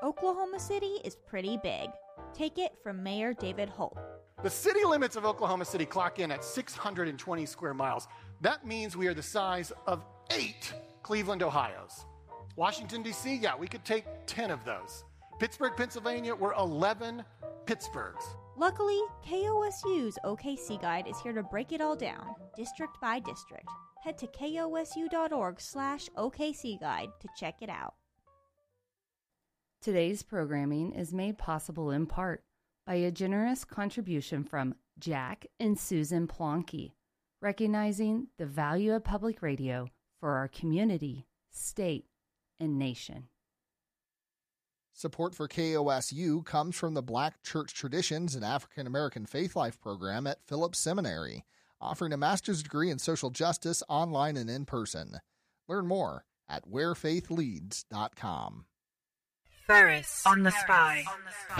Oklahoma City is pretty big. Take it from Mayor David Holt. The city limits of Oklahoma City clock in at 620 square miles. That means we are the size of 8 Cleveland, Ohios. Washington, D.C., yeah, we could take 10 of those. Pittsburgh, Pennsylvania, we're 11 Pittsburghs. Luckily, KOSU's OKC Guide is here to break it all down, district by district. Head to kosu.org/OKC Guide to check it out. Today's programming is made possible in part by a generous contribution from Jack and Susan Plonky, recognizing the value of public radio for our community, state, and nation. Support for KOSU comes from the Black Church Traditions and African American Faith Life program at Phillips Seminary, offering a master's degree in social justice online and in person. Learn more at wherefaithleads.com. Ferris on the Spy.